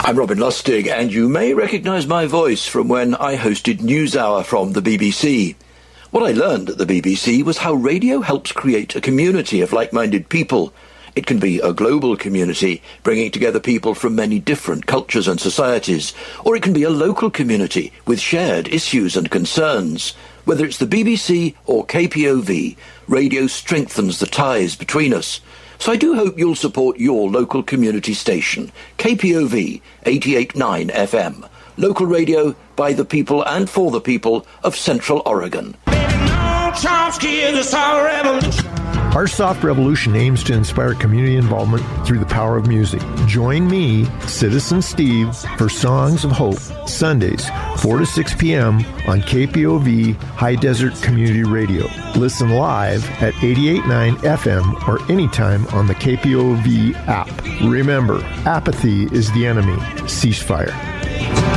I'm Robin Lustig, and you may recognise my voice from when I hosted NewsHour from the BBC. What I learned at the BBC was how radio helps create a community of like-minded people. It can be a global community, bringing together people from many different cultures and societies, or it can be a local community with shared issues and concerns. Whether it's the BBC or KPOV, radio strengthens the ties between us. So I do hope you'll support your local community station, KPOV 88.9 FM, local radio by the people and for the people of Central Oregon. Our Soft Revolution aims to inspire community involvement through the power of music. Join me, Citizen Steve, for Songs of Hope, Sundays, 4 to 6 p.m. on KPOV High Desert Community Radio. Listen live at 88.9 FM or anytime on the KPOV app. Remember, apathy is the enemy. Ceasefire.